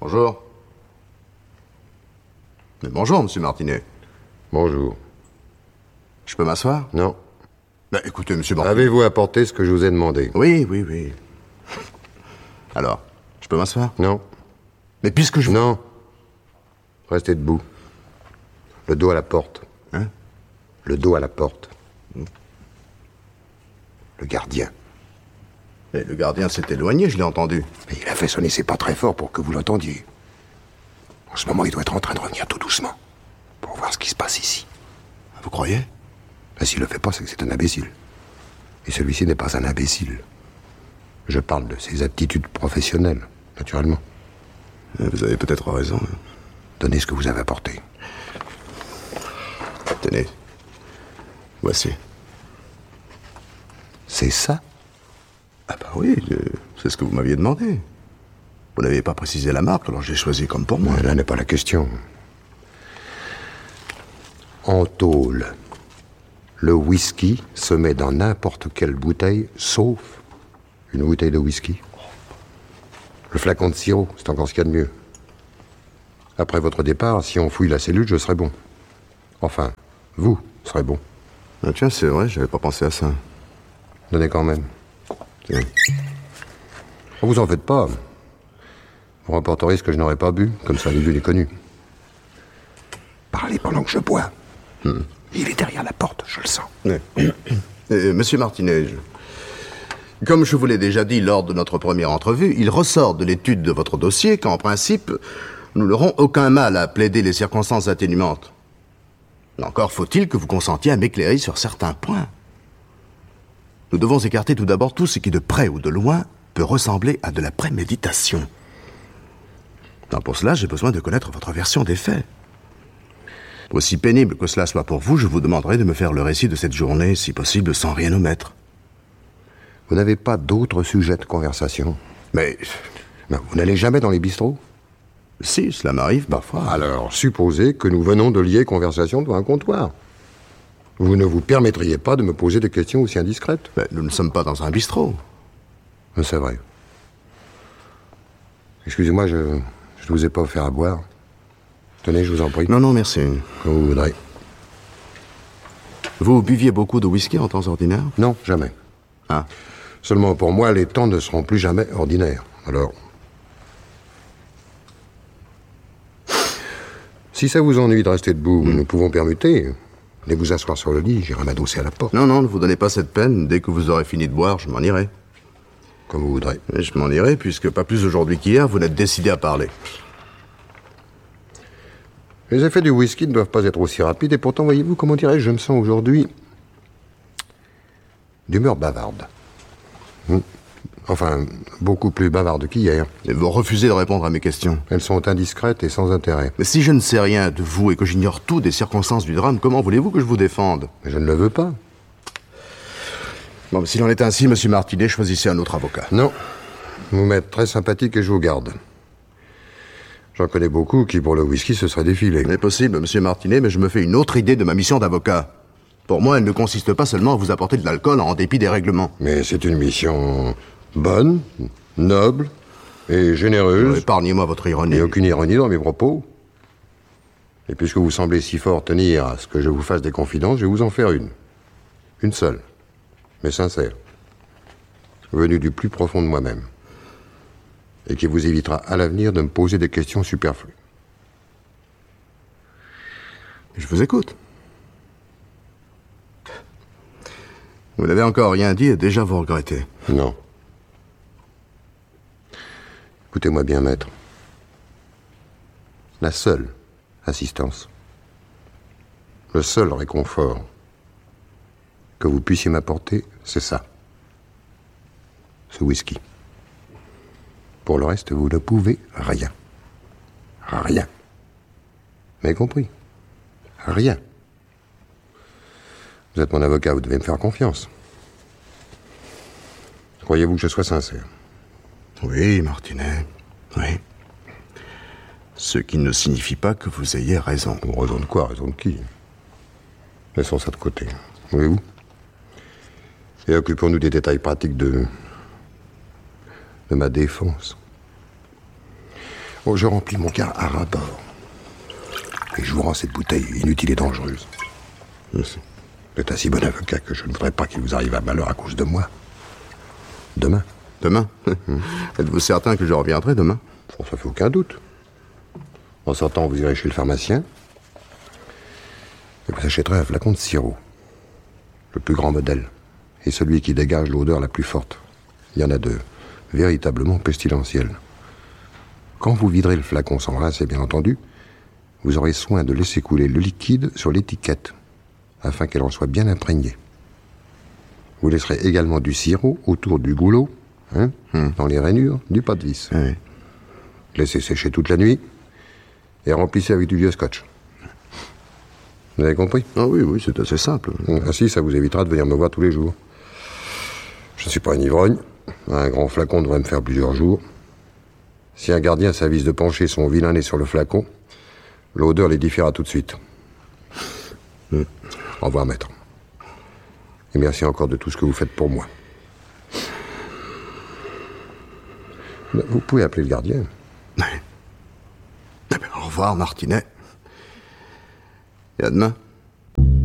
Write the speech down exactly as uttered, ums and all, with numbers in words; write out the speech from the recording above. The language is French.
Bonjour. Mais bonjour, monsieur Martinet. Bonjour. Je peux m'asseoir? Non. Bah, écoutez, monsieur Martinet... Avez-vous apporté ce que je vous ai demandé? Oui, oui, oui. Alors, je peux m'asseoir? Non. Mais puisque je... Non. Restez debout. Le dos à la porte. Hein? Le dos à la porte. Le gardien. Et le gardien s'est éloigné, je l'ai entendu. Mais il a fait sonner ses pas très fort pour que vous l'entendiez. En ce moment, il doit être en train de revenir tout doucement. Pour voir ce qui se passe ici. Vous croyez? Ben, s'il le fait pas, c'est que c'est un imbécile. Et celui-ci n'est pas un imbécile. Je parle de ses aptitudes professionnelles, naturellement. Vous avez peut-être raison. Donnez ce que vous avez apporté. Tenez. Voici. C'est ça? Ah bah oui, je... c'est ce que vous m'aviez demandé. Vous n'aviez pas précisé la marque, alors j'ai choisi comme pour moi. Mais là n'est pas la question. En tôle, le whisky se met dans n'importe quelle bouteille, sauf une bouteille de whisky. Le flacon de sirop, c'est encore ce qu'il y a de mieux. Après votre départ, si on fouille la cellule, je serai bon. Enfin, vous serez bon. Ah tiens, c'est vrai, j'avais pas pensé à ça. Donnez quand même. Tiens. Vous en faites pas. Vous rapporterez ce que je n'aurais pas bu, comme ça, nul n'est connu. Parlez pendant que je bois. Hmm. Il est derrière la porte, je le sens. Oui. euh, Monsieur Martinet, je... comme je vous l'ai déjà dit lors de notre première entrevue, il ressort de l'étude de votre dossier qu'en principe, nous n'aurons aucun mal à plaider les circonstances atténuantes. Encore faut-il que vous consentiez à m'éclairer sur certains points. Nous devons écarter tout d'abord tout ce qui, de près ou de loin, peut ressembler à de la préméditation. Alors pour cela, j'ai besoin de connaître votre version des faits. Aussi pénible que cela soit pour vous, je vous demanderai de me faire le récit de cette journée, si possible, sans rien omettre. Vous n'avez pas d'autres sujets de conversation? Mais... Ben, vous n'allez jamais dans les bistrots? Si, cela m'arrive parfois. Alors, supposez que nous venons de lier conversation devant un comptoir. Vous ne vous permettriez pas de me poser des questions aussi indiscrètes? Mais nous ne sommes pas dans un bistrot. C'est vrai. Excusez-moi, je ne vous ai pas offert à boire. Tenez, je vous en prie. Non, non, merci. Comme vous voudrez. Vous buviez beaucoup de whisky en temps ordinaire? Non, jamais. Ah. Seulement pour moi, les temps ne seront plus jamais ordinaires. Alors... Si ça vous ennuie de rester debout, mmh. nous pouvons permuter. Venez vous asseoir sur le lit, j'irai m'adosser à la porte. Non, non, ne vous donnez pas cette peine. Dès que vous aurez fini de boire, je m'en irai. Comme vous voudrez. Et je m'en irai, puisque pas plus aujourd'hui qu'hier, vous n'êtes décidé à parler. Les effets du whisky ne doivent pas être aussi rapides, et pourtant, voyez-vous, comment dirais-je, je me sens aujourd'hui d'humeur bavarde. Mmh. Enfin, beaucoup plus bavarde qu'hier. Et vous refusez de répondre à mes questions. Elles sont indiscrètes et sans intérêt. Mais si je ne sais rien de vous et que j'ignore tout des circonstances du drame, comment voulez-vous que je vous défende? Mais je ne le veux pas. Bon, s'il en est ainsi, monsieur Martinet, choisissez un autre avocat. Non. Vous m'êtes très sympathique et je vous garde. J'en connais beaucoup qui, pour le whisky, se seraient défilés. C'est possible, monsieur Martinet, mais je me fais une autre idée de ma mission d'avocat. Pour moi, elle ne consiste pas seulement à vous apporter de l'alcool en dépit des règlements. Mais c'est une mission bonne, noble et généreuse. Épargnez-moi votre ironie. Il n'y a aucune ironie dans mes propos. Et puisque vous semblez si fort tenir à ce que je vous fasse des confidences, je vais vous en faire une. Une seule, mais sincère. Venue du plus profond de moi-même. Et qui vous évitera à l'avenir de me poser des questions superflues. Je vous écoute. Vous n'avez encore rien dit et déjà vous regrettez. Non. Écoutez-moi bien, maître. La seule assistance, le seul réconfort que vous puissiez m'apporter, c'est ça. Ce whisky. Pour le reste, vous ne pouvez rien. Rien. Vous m'avez compris? Rien. Vous êtes mon avocat, vous devez me faire confiance. Croyez-vous que je sois sincère? Oui, Martinet, oui. Ce qui ne signifie pas que vous ayez raison. Bon, raison de quoi? Raison de qui? Laissons ça de côté. Voyez-vous? Et occupons-nous des détails pratiques de... de ma défense. Oh, je remplis mon quart à ras-bord. Et je vous rends cette bouteille inutile et dangereuse. Merci. Vous êtes un si bon avocat que je ne voudrais pas qu'il vous arrive un malheur à cause de moi. Demain. Demain hum. Êtes-vous certain que je reviendrai demain? Oh, ça fait aucun doute. En sortant, vous irez chez le pharmacien et vous achèterez un flacon de sirop. Le plus grand modèle. Et celui qui dégage l'odeur la plus forte. Il y en a deux. Véritablement pestilentiels. Quand vous viderez le flacon sans rincer, bien entendu, vous aurez soin de laisser couler le liquide sur l'étiquette, afin qu'elle en soit bien imprégnée. Vous laisserez également du sirop autour du goulot, hein, hum. dans les rainures du pas de vis. Oui. Laissez sécher toute la nuit et remplissez avec du vieux scotch. Vous avez compris? Ah oui, oui, c'est assez simple. Ainsi, ça vous évitera de venir me voir tous les jours. Je ne suis pas un ivrogne. Un grand flacon devrait me faire plusieurs jours. Si un gardien s'avise de pencher son vilain nez sur le flacon, l'odeur l'édifiera tout de suite. Mm. Au revoir, maître. Et merci encore de tout ce que vous faites pour moi. Vous pouvez appeler le gardien. Oui. Eh bien, au revoir, Martinet. Et à demain.